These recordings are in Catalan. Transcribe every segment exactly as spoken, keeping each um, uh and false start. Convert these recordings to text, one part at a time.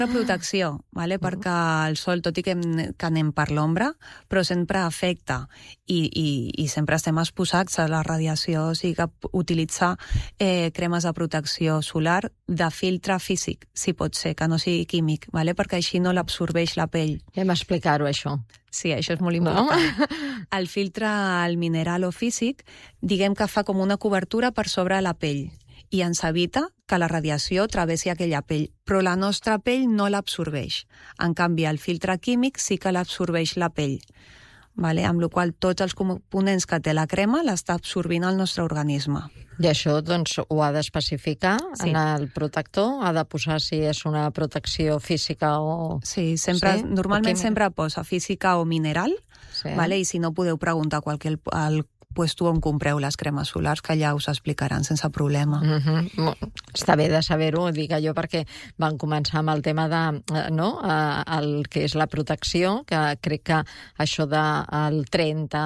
protecció, vale? uh-huh. perquè el sol, tot i que, que anem per l'ombra, però sempre afecta i, i, i sempre estem exposats a la radiació, o sigui que utilitzar eh, cremes de protecció solar de filtre físic, si pot ser, que no sigui químic, vale? perquè així no l'absorbeix la pell. Hem explicar-ho, això. Sí, això és molt important. No? El filtre, el mineral o físic, diguem que fa com una cobertura per sobre la pell i ens evita que la radiació travessi aquella pell, però la nostra pell no l'absorbeix. En canvi, el filtre químic sí que l'absorbeix la pell, vale? Amb la qual cosa tots els components que té la crema l'està absorbint el nostre organisme. I això doncs, ho ha d'especificar sí. en el protector? Ha de posar si és una protecció física o... Sí, sempre, sí? normalment sempre posa física o mineral, sí. vale? I si no podeu preguntar qualque, al puesto on compreu les cremes solars, que ja us explicaran sense problema. Uh-huh. Està bé de saber-ho, dic jo, perquè van començar amb el tema de, no?, el que és la protecció, que crec que això del trenta,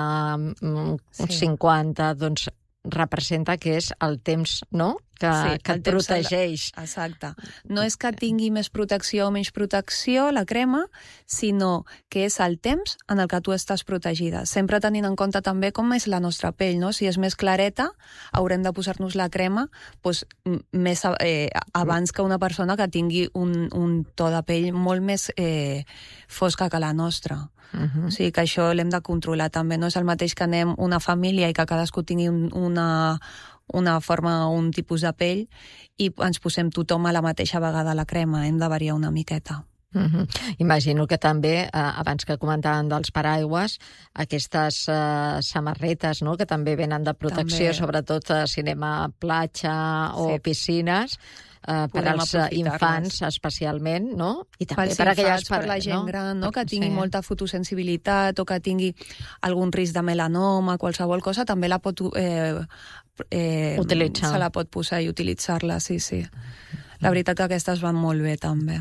sí. cinquanta, doncs representa que és el temps, no?, que, sí, que et protegeix. La... Exacte. No és que tingui més protecció o menys protecció, la crema, sinó que és el temps en el que tu estàs protegida. Sempre tenint en compte també com és la nostra pell, no? Si és més clareta, haurem de posar-nos la crema doncs, més eh, abans que una persona que tingui un, un to de pell molt més eh, fosca que la nostra. Uh-huh. O sigui que això l'hem de controlar també. No és el mateix que anem una família i que cadascú tingui un, una... una forma, un tipus de pell i ens posem tothom a la mateixa vegada la crema, hem de variar una miqueta. Uh-huh. Imagino que també, eh, abans que comentàvem dels paraigües, aquestes eh, samarretes, no?, que també venen de protecció, també. Sobretot a cinema, platja o sí. piscines, Uh, per als infants especialment, no? I també Pels per infants, aquelles... Per la gent no? gran, no? que tingui sí. molta fotosensibilitat o que tingui algun risc de melanoma, qualsevol cosa, també la pot... Eh, eh, utilitzar. Se la pot posar i utilitzar-la, sí, sí. La veritat que aquestes van molt bé, també.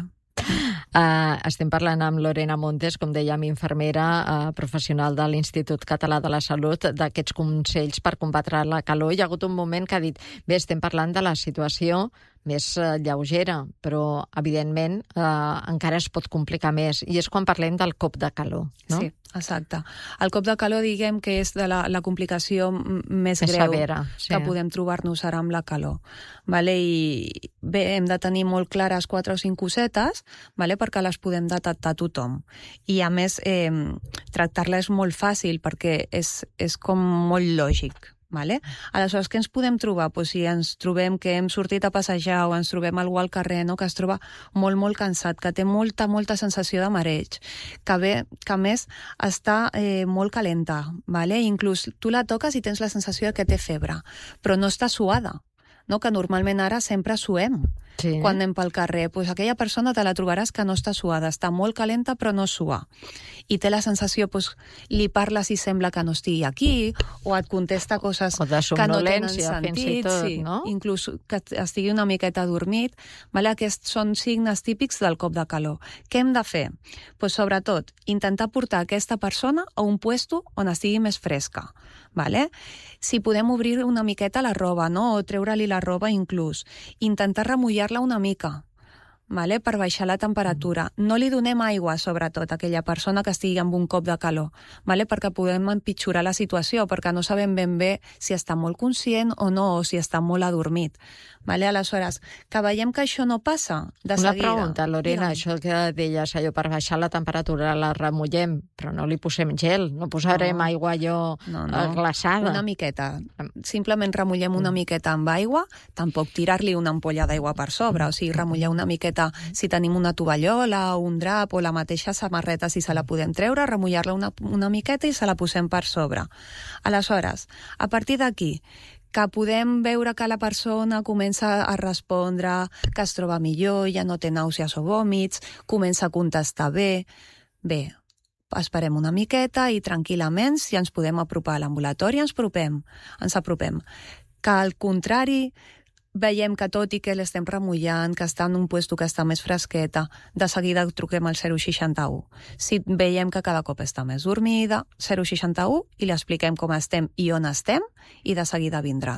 Uh, estem parlant amb Lorena Montes, com dèiem, infermera uh, professional de l'Institut Català de la Salut, d'aquests consells per combatre la calor. Hi ha hagut un moment que ha dit, bé, estem parlant de la situació més uh, lleugera, però, evidentment, uh, encara es pot complicar més. I és quan parlem del cop de calor, no? Sí, exacte. El cop de calor, diguem que és de la, la complicació més és greu severa, sí. que podem trobar-nos ara amb la calor. Vale? I bé, hem de tenir molt clares quatre o cinc cosetes, vale? Perquè les podem detectar tothom. I, a més, eh, tractar-la és molt fàcil perquè és, és com molt lògic. Vale? Aleshores, què ens podem trobar? Pues si ens trobem que hem sortit a passejar o ens trobem algú al carrer, no? Que es troba molt, molt cansat, que té molta, molta sensació de mareig, que, bé, que a més està eh, molt calenta, vale? Inclús tu la toques i tens la sensació de que té febre, però no està suada, no? Que normalment ara sempre suem. Sí. Quan anem pel carrer, pues aquella persona te la trobaràs que no està suada, està molt calenta però no sua. I té la sensació, pues, li parles i sembla que no estigui aquí, o et contesta coses que no tenen sentit, tot, sí, no? Inclús que estigui una miqueta adormit. Vale? Aquests són signes típics del cop de calor. Què hem de fer? Pues, sobretot, intentar portar aquesta persona a un puesto on estigui més fresca. Vale? Si podem obrir una miqueta la roba, no? O treure-li la roba inclús. Intentar remullar-la una mica, vale? Per baixar la temperatura. No li donem aigua, sobretot, a aquella persona que estigui amb un cop de calor, vale? Perquè podem empitjorar la situació, perquè no sabem ben bé si està molt conscient o no, o si està molt adormit. Vale? Aleshores, que veiem que això no passa de Una seguida. Una pregunta, Lorena, Digue'm. Això que deies, allò, per baixar la temperatura la remullem, però no li posem gel, no posarem no. aigua allò no, no. glaçada. Una miqueta. Simplement remullem una miqueta amb aigua, tampoc tirar-li una ampolla d'aigua per sobre, o sigui, remullar una miqueta si tenim una tovallola, un drap o la mateixa samarreta, si se la podem treure, remullar-la una, una miqueta i se la posem per sobre. Aleshores, a partir d'aquí, que podem veure que la persona comença a respondre, que es troba millor, ja no té nàusees o vòmits, comença a contestar bé. Bé, esperem una miqueta i tranquil·lament, si ens podem apropar a l'ambulatori, ens apropem, ens apropem. Que al contrari, veiem que tot i que l'estem remullant, que està en un puesto que està més fresqueta, de seguida truquem al zero seixanta-u. Si veiem que cada cop està més dormida, zero seixanta-u, i li expliquem com estem i on estem, i de seguida vindran.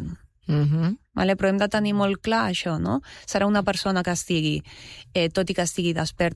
Uh-huh. Vale? Però hem de tenir molt clar això, no? Serà una persona que estigui, eh, tot i que estigui desperta,